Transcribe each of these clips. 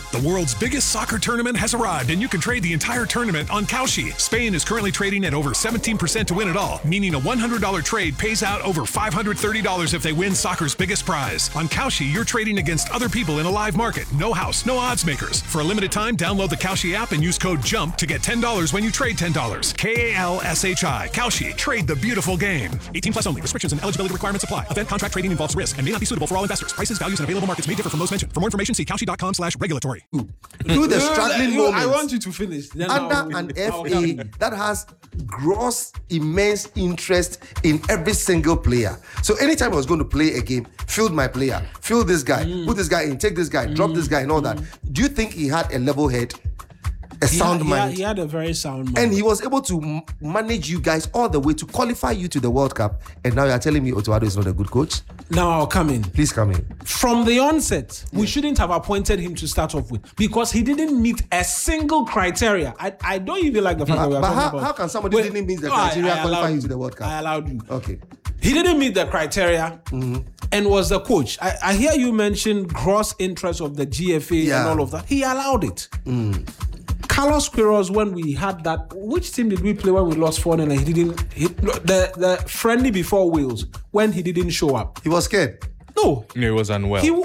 The world's biggest soccer tournament has arrived, and you can trade the entire tournament on Kalshi. Spain is currently trading at over 17% to win it all, meaning a $100 trade pays out over $530 if they win soccer's biggest prize. On Kalshi, you're trading against other people in a live market. No house, no odds makers. For a limited time, download the Kalshi app and use code JUMP to get $10 when you trade $10. Kalshi. Kalshi. Trade the beautiful game. 18 plus only. Restrictions and eligibility requirements apply. Event contract trading involves risk and may not be suitable for all investors. Prices, values, and available markets may differ from those mentioned. For more information, see kalshi.com/regulatory. Do the struggling moments. I want you to finish. Under an FA that has gross, immense interest in every single player. So anytime I was going to play a game, field my player, field this guy, put this guy in, take this guy, drop this guy and all that. Do you think he had a level head? Sound mind. He had a very sound mind. And he was able to manage you guys all the way to qualify you to the World Cup. And now you're telling me Otto Addo is not a good coach? Now I'll come in. Please come in. From the onset, we shouldn't have appointed him to start off with because he didn't meet a single criteria. I don't even like the fact that we are talking about. How can somebody didn't meet the criteria qualify you to the World Cup? I allowed you. Okay. He didn't meet the criteria and was the coach. I hear you mention gross interest of the GFA and all of that. He allowed it. Carlos Queiroz, when we had that, which team did we play when we lost 4-0 and he didn't? The friendly before Wales when he didn't show up. He was scared. No, he was unwell. He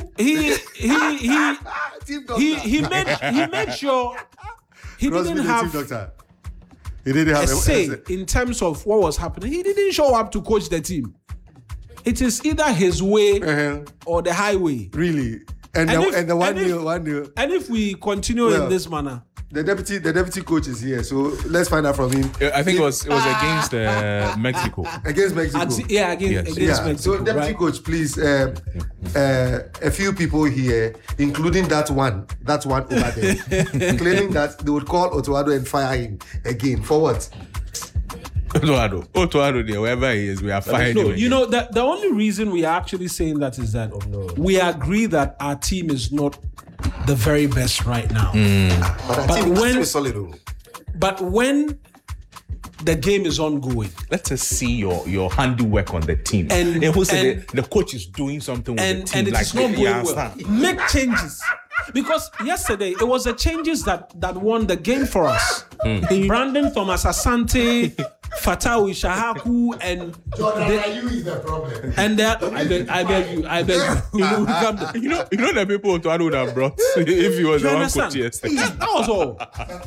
made sure he didn't have a say in terms of what was happening. He didn't show up to coach the team. It is either his way or the highway. Really? And the 1-0. And if we continue in this manner. The deputy coach is here, so let's find out from him. I think it was against Mexico. Against Mexico. Against Mexico. So deputy coach, please, a few people here, including that one over there, claiming that they would call Otto Addo and fire him again. For what? Otto Addo there, wherever he is, we are firing him. You know, the only reason we are actually saying that is that we agree that our team is not the very best right now. But when the game is ongoing, let us see your handiwork on the team. And who said the coach is doing something with the team, and it is not going well. Make changes. Because yesterday it was the changes that won the game for us. Brandon Thomas Asante, Fatawu Shahaku, and Jordan Ayew is the problem. And that I beg you. You know the people Otto Addo would have brought if he was the one coach yesterday. That was all.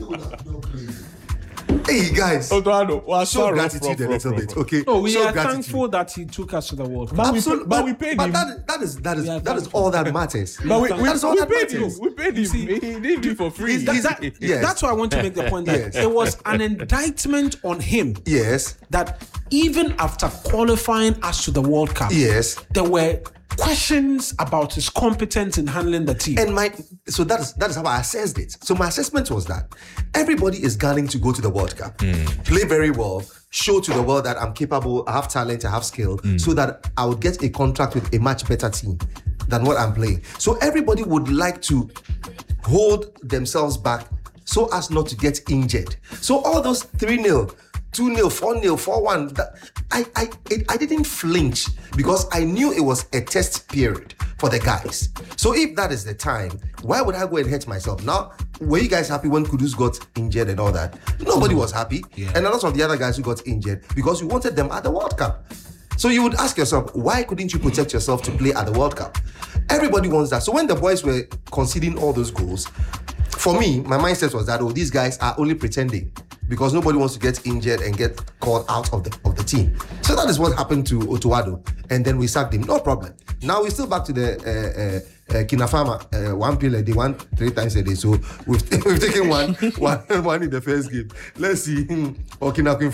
Hey guys, Otto Addo, show gratitude a little bit, okay? No, we are thankful that he took us to the World Cup. But we paid him. That is all that matters. But we paid him. We paid him. He didn't do it for free. That's why I want to make the point that it was an indictment on him. Yes. That even after qualifying us to the World Cup, there were questions about his competence in handling the team. So that is how I assessed it. So my assessment was that everybody is gunning to go to the World Cup, play very well, show to the world that I'm capable, I have talent, I have skill, so that I would get a contract with a much better team than what I'm playing. So everybody would like to hold themselves back so as not to get injured. So all those 3-0, 2-0, 4-0, 4-1. I didn't flinch because I knew it was a test period for the guys. So if that is the time, why would I go and hurt myself? Now, were you guys happy when Kudus got injured and all that? Nobody was happy. Yeah. And a lot of the other guys who got injured because you wanted them at the World Cup. So you would ask yourself, why couldn't you protect yourself to play at the World Cup? Everybody wants that. So when the boys were conceding all those goals, for me, my mindset was that, these guys are only pretending because nobody wants to get injured and get called out of the team. So that is what happened to Otto Addo. And then we sacked him. No problem. Now we're still back to the Kinafama, one pill a day, 3 times a day. So we've taken one in the first game. Let's see or Kinakin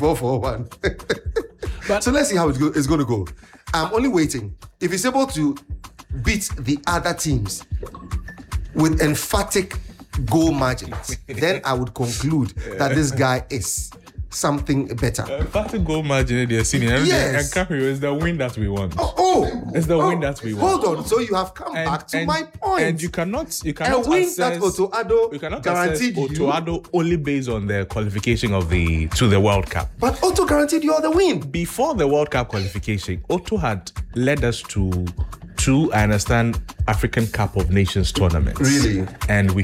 4-4-1. So let's see how it's going to go. I'm only waiting. If he's able to beat the other teams with emphatic goal margins, then I would conclude that this guy is something better. Emphatic goal margin, they're seeing. Yes. And Caprio is the win that we want. It's the win that we want. Hold on. So you have come back to my point. And you cannot a win assess, that Otto Addo guaranteed you. Otto Addo only based on the qualification to the World Cup. But Otto guaranteed you all the win. Before the World Cup qualification, Otto had led us to 2, I understand, African Cup of Nations tournaments. Really? And we